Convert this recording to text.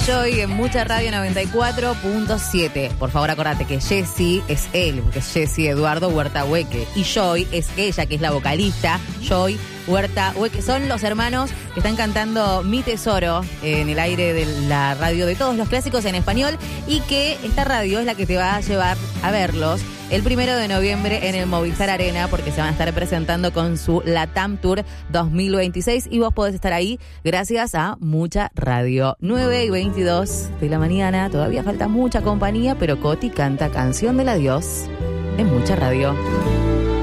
Joy en Mucha Radio 94.7. Por favor, acordate que Jessy es él, porque es Jessy Eduardo Huerta Hueque. Y Joy es ella, que es la vocalista, Joy Huerta Hueque. Son los hermanos que están cantando Mi Tesoro en el aire de la radio de todos los clásicos en español. Y que esta radio es la que te va a llevar a verlos el 1 de noviembre en el Movistar Arena, porque se van a estar presentando con su Latam Tour 2026 y vos podés estar ahí gracias a Mucha Radio. 9:22 de la mañana, todavía falta mucha compañía, pero Coti canta Canción del Adiós en Mucha Radio.